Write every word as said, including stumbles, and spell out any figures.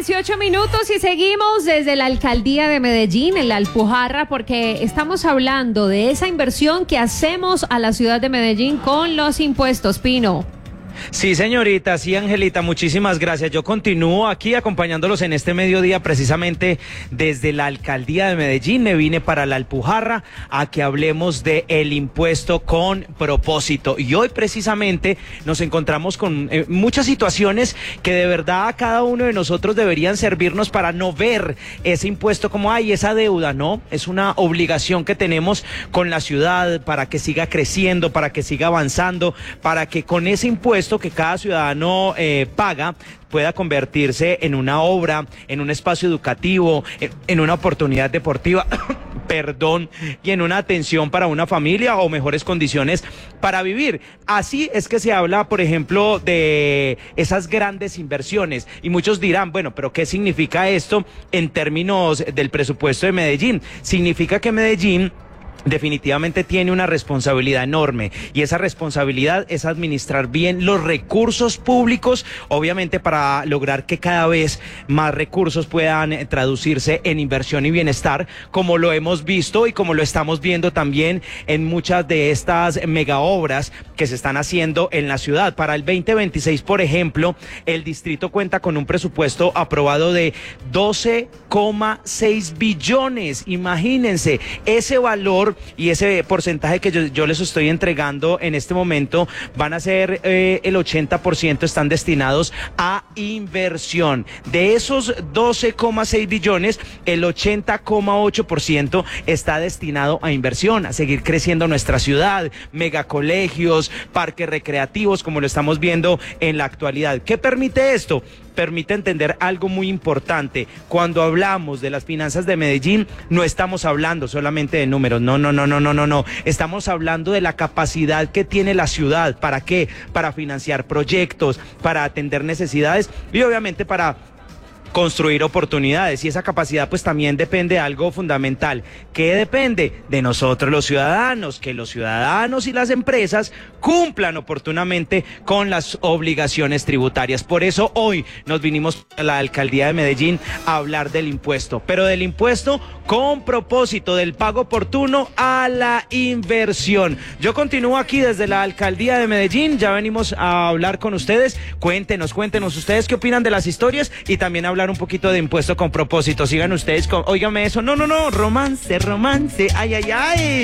dieciocho minutos y seguimos desde la alcaldía de Medellín, en la Alpujarra, porque estamos hablando de esa inversión que hacemos a la ciudad de Medellín con los impuestos, Pino. Sí, señorita, sí, Angelita, muchísimas gracias. Yo continúo aquí acompañándolos en este mediodía precisamente desde la alcaldía de Medellín. Me vine para la Alpujarra a que hablemos de el impuesto con propósito. Y hoy precisamente nos encontramos con eh, muchas situaciones que de verdad a cada uno de nosotros deberían servirnos para no ver ese impuesto como hay esa deuda, ¿no? Es una obligación que tenemos con la ciudad para que siga creciendo, para que siga avanzando, para que con ese impuesto que cada ciudadano eh, paga pueda convertirse en una obra, en un espacio educativo, en, en una oportunidad deportiva, perdón, y en una atención para una familia o mejores condiciones para vivir. Así es que se habla, por ejemplo, de esas grandes inversiones y muchos dirán, bueno, pero ¿qué significa esto en términos del presupuesto de Medellín? Significa que Medellín definitivamente tiene una responsabilidad enorme y esa responsabilidad es administrar bien los recursos públicos, obviamente para lograr que cada vez más recursos puedan eh, traducirse en inversión y bienestar, como lo hemos visto y como lo estamos viendo también en muchas de estas mega obras que se están haciendo en la ciudad. Para el veinte veintiséis, por ejemplo, el distrito cuenta con un presupuesto aprobado de doce coma seis billones. Imagínense ese valor y ese porcentaje que yo, yo les estoy entregando en este momento van a ser eh, el ochenta por ciento están destinados a inversión. De esos doce coma seis billones, el ochenta coma ocho por ciento está destinado a inversión, a seguir creciendo nuestra ciudad, megacolegios, parques recreativos, como lo estamos viendo en la actualidad. ¿Qué permite esto? Permite entender algo muy importante. Cuando hablamos de las finanzas de Medellín, no estamos hablando solamente de números, no, no, no, no, no, no, no. Estamos hablando de la capacidad que tiene la ciudad. ¿Para qué? Para financiar proyectos, para atender necesidades y obviamente para construir oportunidades, y esa capacidad pues también depende de algo fundamental. ¿Qué depende? De nosotros los ciudadanos, que los ciudadanos y las empresas cumplan oportunamente con las obligaciones tributarias. Por eso hoy nos vinimos a la alcaldía de Medellín a hablar del impuesto, pero del impuesto con propósito, del pago oportuno a la inversión. Yo continúo aquí desde la alcaldía de Medellín, ya venimos a hablar con ustedes. Cuéntenos, cuéntenos ustedes qué opinan de las historias y también hablar un poquito de impuesto con propósito. Sigan ustedes con, óigame eso, no, no, no, romance, romance, ay, ay, ay.